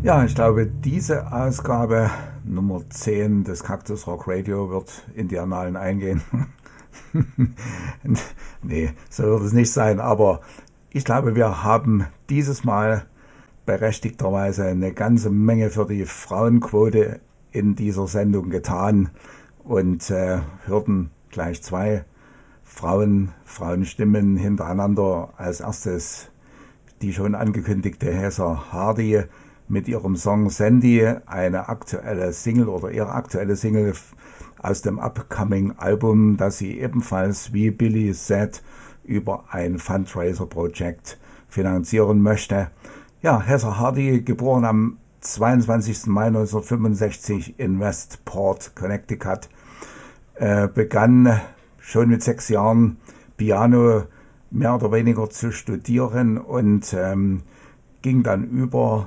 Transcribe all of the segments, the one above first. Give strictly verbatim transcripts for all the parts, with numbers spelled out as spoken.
Ja, ich glaube, diese Ausgabe Nummer zehn des Cactus Rock Radio wird in die Annalen eingehen. Nee, so wird es nicht sein, aber ich glaube, wir haben dieses Mal berechtigterweise eine ganze Menge für die Frauenquote in dieser Sendung getan und äh, hörten gleich zwei Frauen, Frauenstimmen hintereinander. Als erstes die schon angekündigte Heather Hardy mit ihrem Song Sandy, eine aktuelle Single oder ihre aktuelle Single aus dem upcoming Album, das sie ebenfalls wie Billy said über ein Fundraiser-Projekt finanzieren möchte. Ja, Heather Hardy, geboren am zweiundzwanzigsten Mai neunzehnhundertfünfundsechzig in Westport, Connecticut, äh, begann schon mit sechs Jahren Piano mehr oder weniger zu studieren und ähm, ging dann über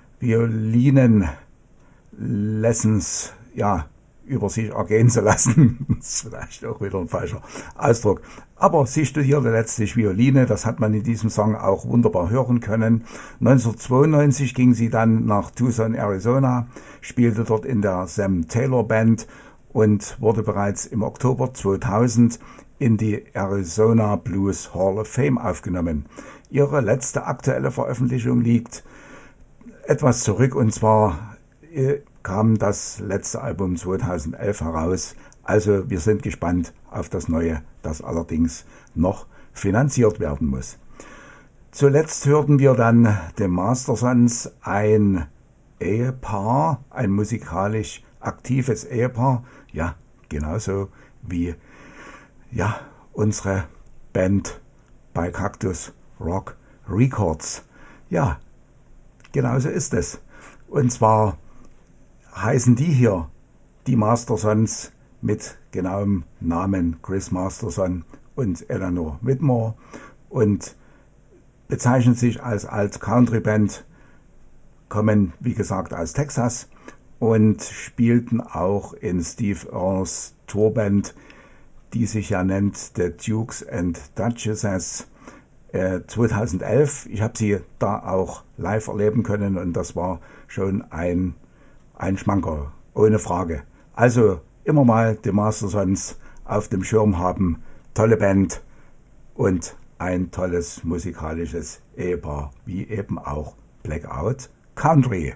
Violinen-Lessons, ja, über sich ergehen zu lassen. Das ist vielleicht auch wieder ein falscher Ausdruck. Aber sie studierte letztlich Violine, das hat man in diesem Song auch wunderbar hören können. neunzehnhundertzweiundneunzig ging sie dann nach Tucson, Arizona, spielte dort in der Sam Taylor Band und wurde bereits im Oktober zweitausend in die Arizona Blues Hall of Fame aufgenommen. Ihre letzte aktuelle Veröffentlichung liegt etwas zurück, und zwar äh, kam das letzte Album zweitausendelf heraus. Also wir sind gespannt auf das neue, das allerdings noch finanziert werden muss. Zuletzt hörten wir dann The Mastersons, ein Ehepaar, ein musikalisch aktives Ehepaar, ja, genauso wie ja, unsere Band bei Cactus Rock Records. Ja, genauso ist es. Und zwar heißen die hier die Mastersons mit genauem Namen Chris Masterson und Eleanor Whitmore und bezeichnen sich als Alt-Country-Band, kommen wie gesagt aus Texas und spielten auch in Steve Earles Tourband, die sich ja nennt The Dukes and Duchesses, äh, zweitausendelf. Ich habe sie da auch live erleben können und das war schon ein, ein Schmankerl, ohne Frage. Also immer mal die Mastersons auf dem Schirm haben, tolle Band und ein tolles musikalisches Ehepaar, wie eben auch Blackout Country.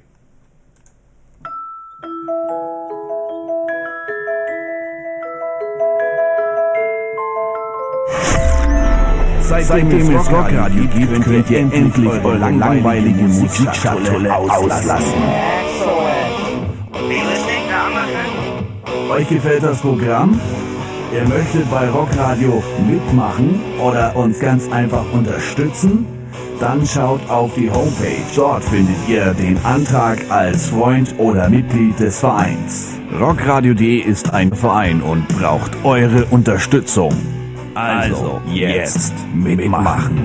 Seitdem es Rockradio gibt, könnt ihr endlich eure langweilige Musikschatulle auslassen. Euch gefällt das Programm? Ihr möchtet bei Rockradio mitmachen oder uns ganz einfach unterstützen? Dann schaut auf die Homepage. Dort findet ihr den Antrag als Freund oder Mitglied des Vereins. Rockradio punkt de ist ein Verein und braucht eure Unterstützung. Also, jetzt mitmachen.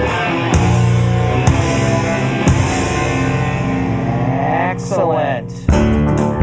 Excellent.